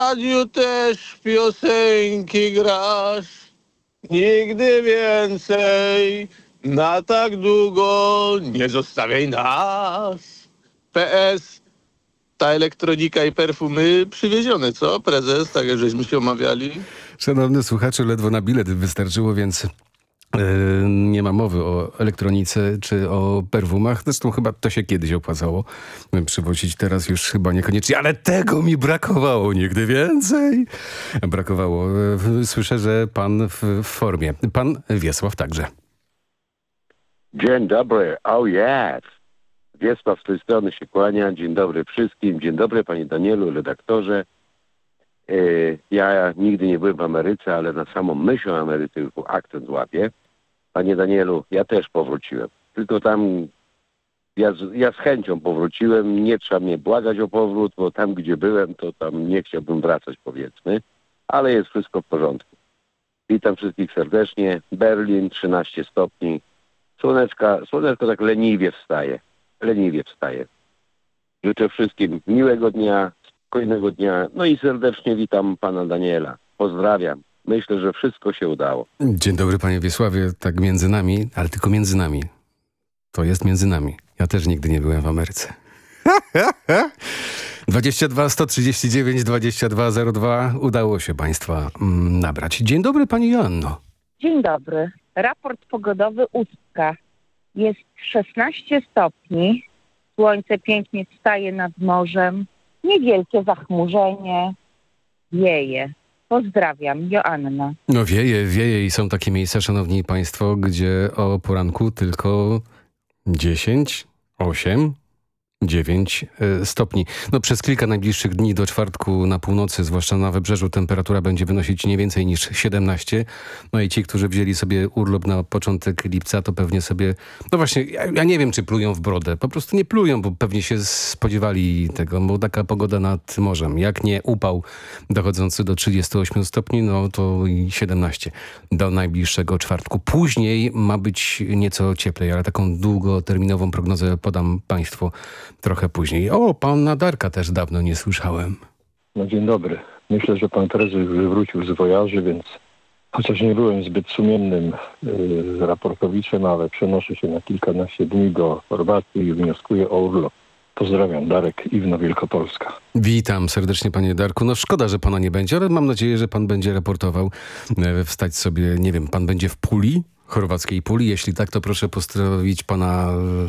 radiu też piosenki grasz. Nigdy więcej na tak długo nie zostawiaj nas. PS, ta elektronika i perfumy przywiezione, co? Prezes, tak jak żeśmy się omawiali. Szanowny słuchaczu, ledwo na bilet wystarczyło, więc nie ma mowy o elektronice czy o perfumach. Zresztą chyba to się kiedyś opłacało przywozić, teraz już chyba niekoniecznie, ale tego mi brakowało nigdy więcej. Brakowało. Słyszę, że pan w formie. Pan Wiesław także. Dzień dobry, oh yes. Wiesław z tej strony się kłania. Dzień dobry wszystkim. Dzień dobry panie Danielu, redaktorze. Ja nigdy nie byłem w Ameryce, ale na samą myśl o Ameryce już akcent łapię. Panie Danielu, ja też powróciłem. Tylko tam ja z chęcią powróciłem. Nie trzeba mnie błagać o powrót, bo tam gdzie byłem, to tam nie chciałbym wracać, powiedzmy. Ale jest wszystko w porządku. Witam wszystkich serdecznie. Berlin, 13 stopni. Słoneczko tak leniwie wstaje. Życzę wszystkim miłego dnia, spokojnego dnia. No i serdecznie witam pana Daniela. Pozdrawiam. Myślę, że wszystko się udało. Dzień dobry panie Wiesławie, tak między nami, ale tylko między nami. To jest między nami. Ja też nigdy nie byłem w Ameryce. 22 139 2202 udało się państwa nabrać. Dzień dobry pani Joanno. Dzień dobry. Raport pogodowy Ustka. Jest 16 stopni. Słońce pięknie wstaje nad morzem. Niewielkie zachmurzenie. Wieje. Pozdrawiam, Joanna. No wieje i są takie miejsca, szanowni państwo, gdzie o poranku tylko 10, 8, 9 stopni. No przez kilka najbliższych dni do czwartku na północy, zwłaszcza na wybrzeżu, temperatura będzie wynosić nie więcej niż 17. No i ci, którzy wzięli sobie urlop na początek lipca, to pewnie sobie... No właśnie, ja nie wiem, czy plują w brodę. Po prostu nie plują, bo pewnie się spodziewali tego, bo taka pogoda nad morzem. Jak nie upał dochodzący do 38 stopni, no to i 17 do najbliższego czwartku. Później ma być nieco cieplej, ale taką długoterminową prognozę podam państwu trochę później. O, pana Darka też dawno nie słyszałem. No dzień dobry. Myślę, że pan prezes już wrócił z wojaży, więc chociaż nie byłem zbyt sumiennym raportowiczem, ale przenoszę się na kilkanaście dni do Chorwacji i wnioskuję o urlop. Pozdrawiam, Darek, Iwno, Wielkopolska. Witam serdecznie panie Darku. No szkoda, że pana nie będzie, ale mam nadzieję, że pan będzie raportował. Wstać sobie, nie wiem, pan będzie w Puli, chorwackiej Puli. Jeśli tak, to proszę pozdrowić pana...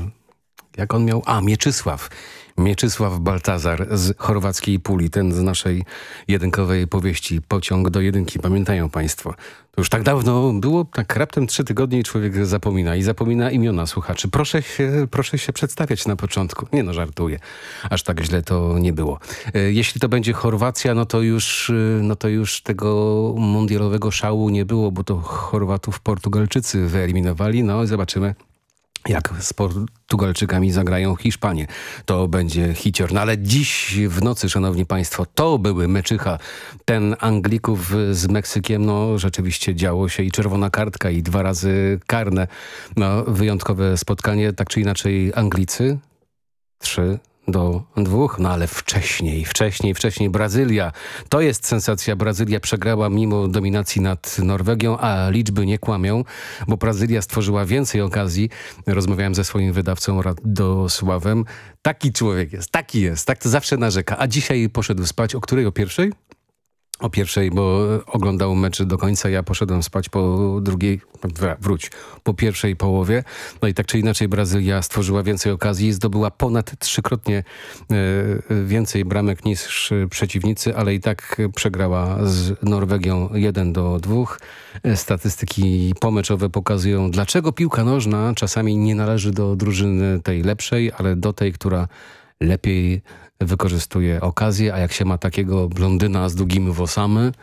Jak on miał? Mieczysław Baltazar z chorwackiej Puli, ten z naszej jedynkowej powieści Pociąg do jedynki. Pamiętają państwo? To już tak dawno było, tak raptem 3 tygodnie i człowiek zapomina imiona słuchaczy. Proszę się przedstawiać na początku. Nie no, żartuję. Aż tak źle to nie było. Jeśli to będzie Chorwacja, no to już tego mundialowego szału nie było, bo to Chorwatów Portugalczycy wyeliminowali. No i zobaczymy, jak z Portugalczykami zagrają Hiszpanie. To będzie hicior. No ale dziś w nocy, szanowni państwo, to były meczycha. Ten Anglików z Meksykiem, no rzeczywiście działo się i czerwona kartka i 2 razy karne. No wyjątkowe spotkanie, tak czy inaczej Anglicy 3-2, no ale wcześniej Brazylia. To jest sensacja. Brazylia przegrała mimo dominacji nad Norwegią, a liczby nie kłamią, bo Brazylia stworzyła więcej okazji. Rozmawiałem ze swoim wydawcą Radosławem. Taki człowiek jest, tak to zawsze narzeka. A dzisiaj poszedł spać. O której? O pierwszej? O pierwszej, bo oglądał mecz do końca. Ja poszedłem spać po drugiej, po pierwszej połowie. No i tak czy inaczej Brazylia stworzyła więcej okazji. Zdobyła ponad 3-krotnie więcej bramek niż przeciwnicy, ale i tak przegrała z Norwegią 1-2. Statystyki pomeczowe pokazują, dlaczego piłka nożna czasami nie należy do drużyny tej lepszej, ale do tej, która lepiej wykorzystuje okazję, a jak się ma takiego blondyna z długimi włosami,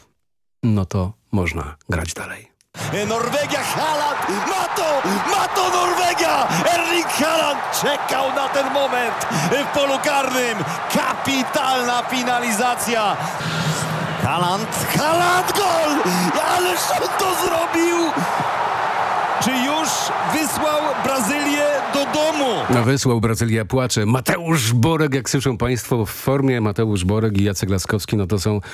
no to można grać dalej. Norwegia, Haaland, ma to Norwegia! Erling Haaland czekał na ten moment w polu karnym. Kapitalna finalizacja. Haaland, gol! Ależ on to zrobił! Czy już już wysłał Brazylię do domu. No wysłał, Brazylia płacze. Mateusz Borek, jak słyszą państwo, w formie Mateusz Borek i Jacek Laskowski, no to są